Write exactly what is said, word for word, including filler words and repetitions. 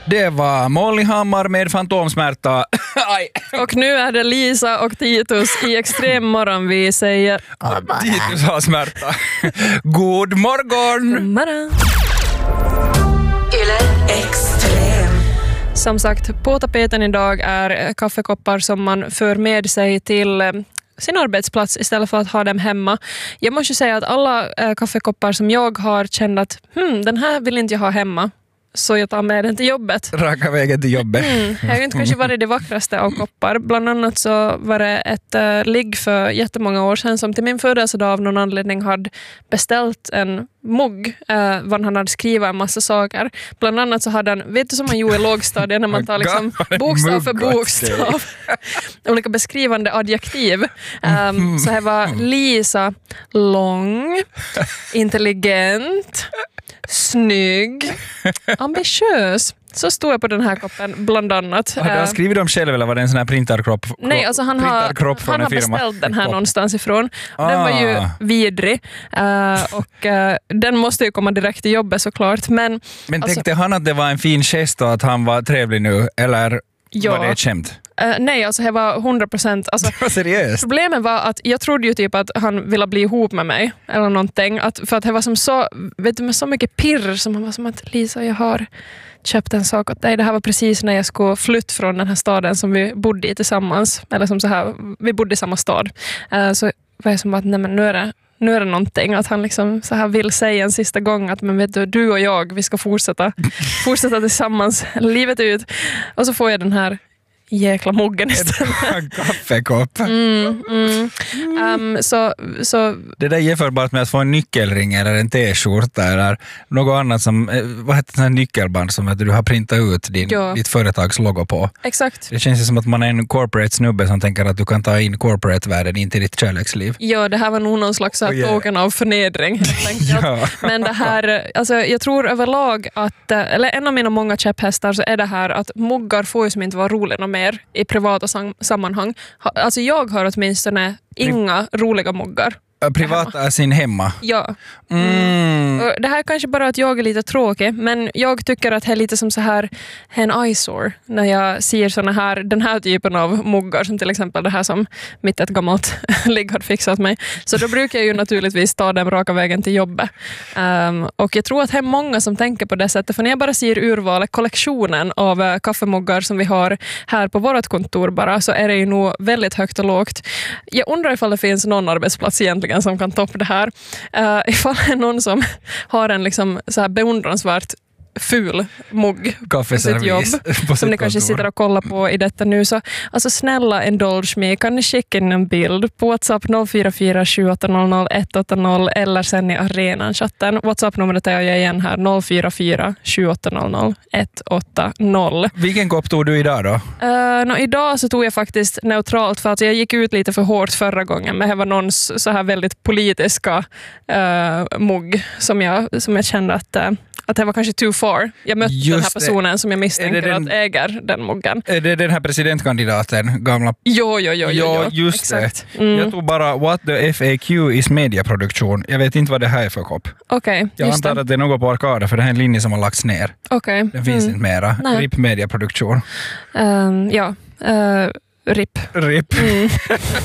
Det var Molly Hammar med Fantomsmärta. Och nu är det Lisa och Titus i extrem morgon. Vi säger... Titus har smärta. God morgon! God morgon. Yle Extrem. Som sagt, på tapeten idag är kaffekoppar som man för med sig till sin arbetsplats istället för att ha dem hemma. Jag måste säga att alla äh, kaffekoppar som jag har känt att hmm, den här vill inte jag ha hemma, så jag tar med den till jobbet. Raka vägen till jobbet. Mm, det har ju inte kanske varit det vackraste av koppar. Bland annat så var det ett äh, ligg för jättemånga år sedan som till min födelsedag av någon anledning hade beställt en mugg äh, vad han hade skrivit en massa saker. Bland annat så hade han, vet du som man gjorde i lågstadiet när man tar liksom bokstav för bokstav olika beskrivande adjektiv. Um, så här var Lisa lång, intelligent, snygg, ambitiös. Så stod jag på den här koppen bland annat. Hade han skrivit dem själv eller var det en sån här printarkropp? Nej, alltså han har, han har beställt den här någonstans ifrån. Ah. Den var ju vidrig. Uh, och uh, den måste ju komma direkt till jobbet såklart. Men, men alltså, tänkte han att det var en fin gest och att han var trevlig nu? Eller ja. Var det ett skämt? Uh, nej, alltså det var hundra procent. Alltså, det var seriöst. Problemet var att jag trodde ju typ att han ville bli ihop med mig eller någonting. Att, för att det var som så, vet du, med så mycket pirr som han var som att Lisa, jag har köpt en sak åt dig. Det här var precis när jag skulle flytta från den här staden som vi bodde i tillsammans. Eller som så här, vi bodde i samma stad. Uh, så var jag som att nej, men nu är det nu är det någonting att han liksom så här vill säga en sista gång att men vet du, du och jag, vi ska fortsätta fortsätta tillsammans livet ut. Och så får jag den här jäkla muggen istället. En kaffekopp. Mm, mm. Um, så, så... Det där är jämförbart med att få en nyckelring eller en t-skjorta eller något annat som, vad heter det, här nyckelband som att du har printat ut din, ja. ditt företags logo på. Exakt. Det känns som att man är en corporate snubbe som tänker att du kan ta in corporate-världen in till ditt kärleksliv. Ja, det här var nog någon slags oh, yeah. token av förnedring. Ja. Men det här, alltså, jag tror överlag att, eller en av mina många käpphästar så är det här att muggar får ju som inte vara roliga mer i privata sam- sammanhang. Alltså jag har åtminstone inga Pri- roliga muggar. Privata är sin hemma? Ja. Mm. Och det här är kanske bara att jag är lite tråkig, men jag tycker att det är lite som så här en eyesore när jag ser såna här, den här typen av muggar som till exempel det här som mitt ett gammalt ligg har fixat mig. Så då brukar jag ju naturligtvis ta den raka vägen till jobbet. Um, och jag tror att det är många som tänker på det sättet, för när jag bara ser urvalet, kollektionen av uh, kaffemuggar som vi har här på vårt kontor bara, så är det ju nog väldigt högt och lågt. Jag undrar ifall det finns någon arbetsplats egentligen som kan toppa det här. Uh, ifall det är någon som har en liksom så här beundransvärt ful mugg på sitt jobb på som ni kanske sitter och kollar på i detta nu, så alltså snälla indulge me, kan ni skicka in en bild på WhatsApp noll fyra fyra sju åtta noll noll ett åtta noll eller sen i arenan-chatten. WhatsApp-numret är jag igen här, noll fyra fyra sju åtta noll noll ett åtta noll. Vilken kopp tog du idag då? Uh, no, idag så tog jag faktiskt neutralt, för att jag gick ut lite för hårt förra gången, men det var någons så här väldigt politiska uh, mugg som jag, som jag kände att uh, att det var kanske too far. Jag mötte Just den här personen det. som jag misstänker den, att äger den muggen. Är det den här presidentkandidaten? Gamla... Jo, jo, jo. jo, jo just Exakt. det. Mm. Jag tog bara what the F A Q is mediaproduktion. Jag vet inte vad det här är för kopp. Okej, okay, Jag antar det. att det är något på Arkader, för det här är en linje som har lagts ner. Okej. Okay. Den finns mm. inte mera. Nej. R I P mediaproduktion. Um, ja, uh, R I P. R I P. Mm.